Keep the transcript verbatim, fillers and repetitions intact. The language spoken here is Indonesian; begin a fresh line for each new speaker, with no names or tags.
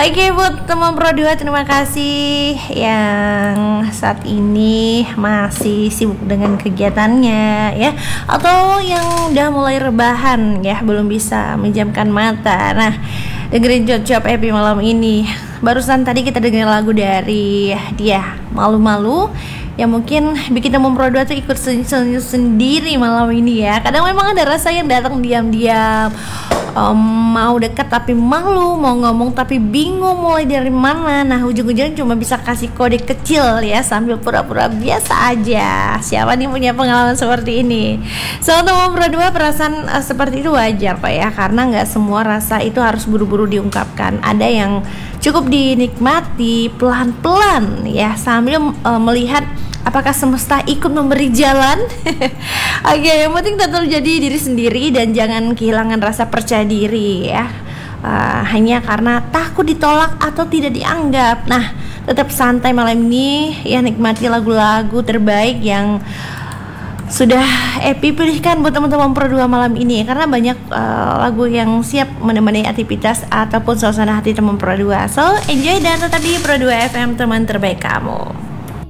Oke, buat teman Pro dua, terima kasih yang saat ini masih sibuk dengan kegiatannya ya, atau yang udah mulai rebahan ya, belum bisa menjamkan mata. Nah, dengerin Job Happy malam ini. Barusan tadi kita dengerin lagu dari dia, Malu-Malu, yang mungkin bikin teman Pro dua tuh ikut senyum sendiri malam ini ya. Kadang memang ada rasa yang datang diam-diam, um, mau dekat tapi malu, mau ngomong tapi bingung mulai dari mana. Nah, ujung-ujungnya cuma bisa kasih kode kecil ya, sambil pura-pura biasa aja. Siapa nih punya pengalaman seperti ini? So, teman Pro dua, perasaan uh, seperti itu wajar Pak ya, karena nggak semua rasa itu harus buru-buru diungkapkan. Ada yang cukup dinikmati pelan-pelan ya, sambil uh, melihat apakah semesta ikut memberi jalan. Oke, okay, yang penting tetap jadi diri sendiri dan jangan kehilangan rasa percaya diri ya, uh, hanya karena takut ditolak atau tidak dianggap. Nah, tetap santai malam ini ya, nikmati lagu-lagu terbaik yang sudah Epi pilihkan buat teman-teman Pro dua malam ini, karena banyak uh, lagu yang siap menemani aktivitas ataupun suasana hati teman Pro dua. So, enjoy dan tetap di Pro dua F M, teman terbaik kamu.